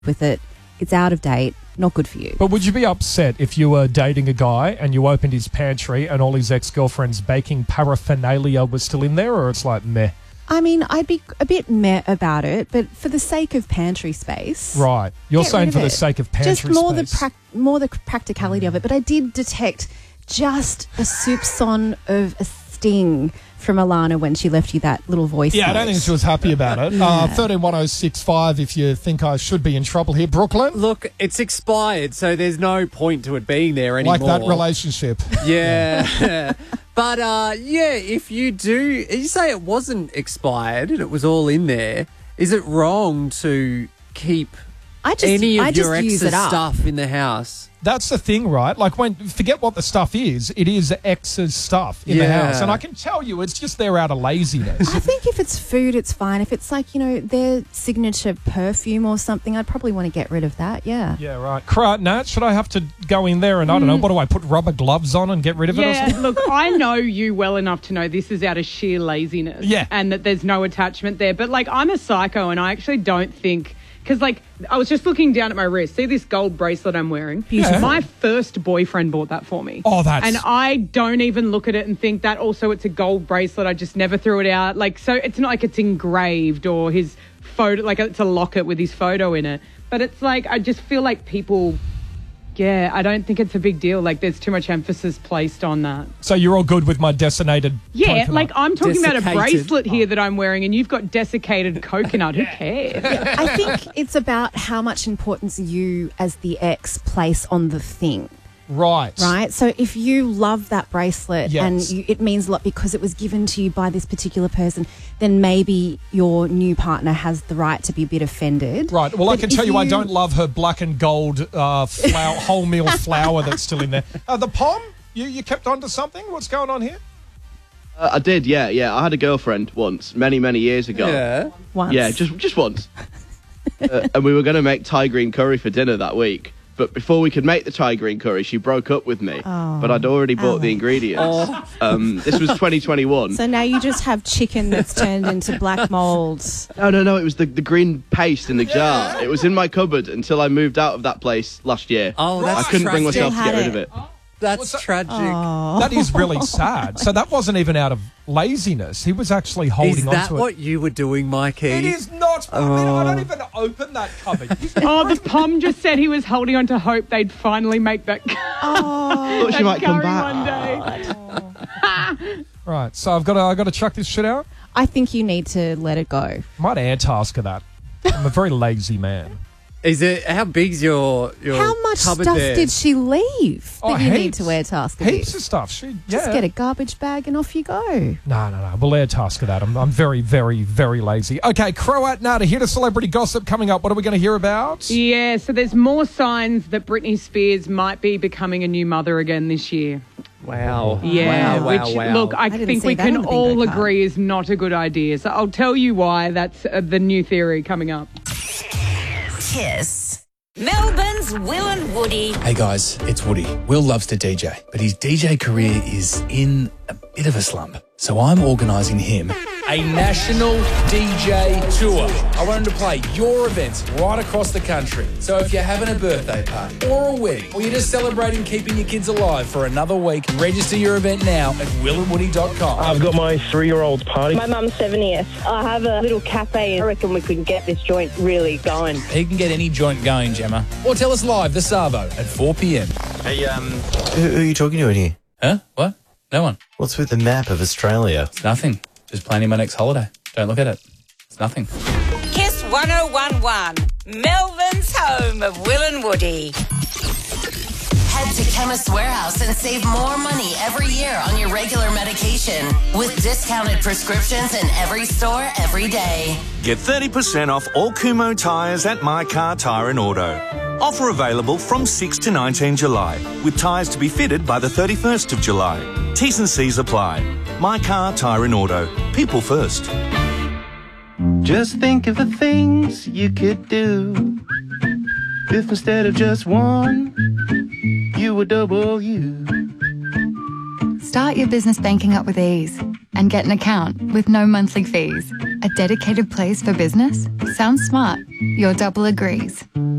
with it. It's out of date. Not good for you. But would you be upset if you were dating a guy and you opened his pantry and all his ex-girlfriend's baking paraphernalia was still in there, or it's like meh? I mean, I'd be a bit meh about it, but for the sake of pantry space... Right. You're saying for the sake of pantry space. Just more the practicality of it. But I did detect just a soupçon of a sting from Alana when she left you that little voice note. I don't think she was happy about it. 131065 if you think I should be in trouble here. Brooklyn? Look, it's expired, so there's no point to it being there anymore. Like that relationship. Yeah. But, if you say it wasn't expired and it was all in there, is it wrong to keep any of your ex's stuff in the house? That's the thing, right? Like, forget what the stuff is. It is ex's stuff in the house. And I can tell you, it's just there out of laziness. I think if it's food, it's fine. If it's like, their signature perfume or something, I'd probably want to get rid of that, yeah. Yeah, right. Nat, should I have to go in there and, I don't know, what do I put rubber gloves on and get rid of it or something? Look, I know you well enough to know this is out of sheer laziness. Yeah. And that there's no attachment there. But, I'm a psycho and I actually don't think... Because, I was just looking down at my wrist. See this gold bracelet I'm wearing? Beautiful. My first boyfriend bought that for me. Oh, that's... And I don't even look at it and think that also it's a gold bracelet. I just never threw it out. So it's not like it's engraved or his photo, it's a locket with his photo in it. But it's I just feel like people... Yeah, I don't think it's a big deal. There's too much emphasis placed on that. So you're all good with my desiccated coconut? I'm talking about a bracelet here that I'm wearing and you've got desiccated coconut. Who cares? I think it's about how much importance you as the ex place on the thing. Right. Right? So if you love that bracelet and it means a lot because it was given to you by this particular person, then maybe your new partner has the right to be a bit offended. Right. Well, I can tell you I don't love her black and gold wholemeal flour that's still in there. The Pom, you kept on to something? What's going on here? I did, yeah. I had a girlfriend once, many, many years ago. Yeah. Once? Yeah, just once. And we were going to make Thai green curry for dinner that week. But before we could make the Thai green curry, she broke up with me. But I'd already bought the ingredients. This was 2021. So now you just have chicken that's turned into black mould. No. It was the green paste in the jar. It was in my cupboard until I moved out of that place last year. Oh, that's I couldn't bring tragic. myself to get rid of it. That's tragic. That is really sad. So that wasn't even out of laziness. He was actually holding on to it. Is that what you were doing, Mikey? It is not. I mean, I don't even open that cupboard. The Pom just said he was holding on to hope they'd finally make that Thought she might come back. one day. Right, so I've got to chuck this shit out? I think you need to let it go. Might air-task her that. I'm a very lazy man. Is it? How big's your How much cupboard stuff there? did she leave that you need heaps. to air task? Heaps of stuff. Just get a garbage bag and off you go. No. We'll air-task her that. I'm very, very, very lazy. Okay, Croat Nada, here to celebrity gossip coming up. What are we going to hear about? Yeah, so there's more signs that Britney Spears might be becoming a new mother again this year. Wow. Yeah, Wow. Look, I didn't think see we that can on the all bingo card. agree is not a good idea. So I'll tell you why. That's the new theory coming up. Kiss. Melbourne's Will and Woody. Hey guys, it's Woody. Will loves to DJ, but his DJ career is in a bit of a slump. So I'm organising him a national DJ tour. I want him to play your events right across the country. So if you're having a birthday party or a wedding, or you're just celebrating keeping your kids alive for another week, register your event now at willandwoody.com. I've got my 3-year-old's party. My mum's 70th. I have a little cafe and I reckon we could get this joint really going. He can get any joint going, Gemma. Or tell us live this Savo at 4 p.m. Hey, who are you talking to in here? Huh? What? No one. What's with the map of Australia? It's nothing. Just planning my next holiday. Don't look at it. It's nothing. Kiss 1011. Melbourne's home of Will and Woody. Head to Chemist Warehouse and save more money every year on your regular medication with discounted prescriptions in every store every day. Get 30% off all Kumho tyres at My Car Tyre and Auto. Offer available from 6 to 19 July, with tyres to be fitted by the 31st of July. T's and C's apply. My Car Tyre and Auto. People first. Just think of the things you could do if instead of just one, you were double you. Start your business banking up with ease and get an account with no monthly fees. A dedicated place for business? Sounds smart. Your double agrees.